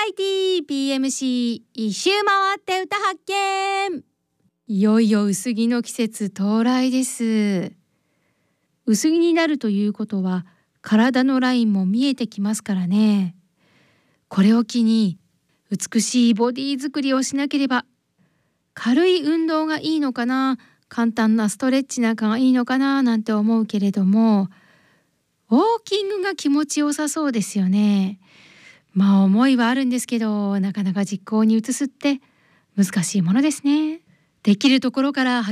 ラエティ PMC 一周回って歌発見。いよいよ薄着の季節到来です。薄着になるということは体のラインも見えてきますからね。これを機に美しいボディ作りをしなければ。軽い運動がいいのかな、簡単なストレッチなんかがいいのかななんて思うけれども、ウォーキングが気持ちよさそうですよね。思いはあるんですけど、なかなか実行に移すって難しいものですね。できるところから